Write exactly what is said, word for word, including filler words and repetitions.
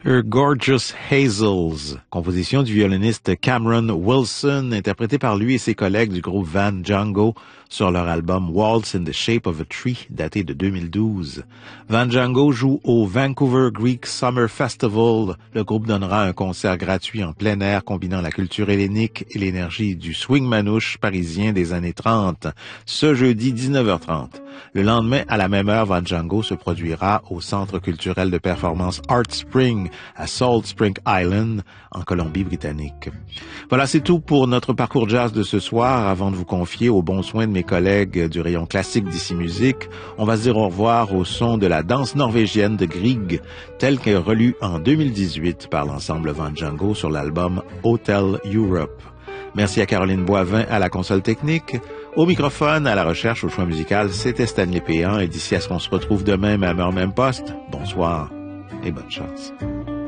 Her Gorgeous Hazels, composition du violoniste Cameron Wilson, interprétée par lui et ses collègues du groupe Van Django sur leur album Waltz in the Shape of a Tree, daté de deux mille douze. Van Django joue au Vancouver Greek Summer Festival. Le groupe donnera un concert gratuit en plein air combinant la culture hellénique et l'énergie du swing manouche parisien des années trente, ce jeudi dix-neuf heures trente. Le lendemain, à la même heure, Van Django se produira au Centre culturel de performance Art Spring à Salt Spring Island, en Colombie-Britannique. Voilà, c'est tout pour notre parcours jazz de ce soir. Avant de vous confier aux bons soins de mes collègues du rayon classique d'Ici Musique, on va se dire au revoir au son de la danse norvégienne de Grieg, telle qu'elle est relue en deux mille dix-huit par l'ensemble Van Django sur l'album Hotel Europe. Merci à Caroline Boivin à la console technique. Au microphone, à la recherche, au choix musical, c'était Stanley Péan. Et d'ici à ce qu'on se retrouve demain, même heure, même poste, bonsoir et bonne chance.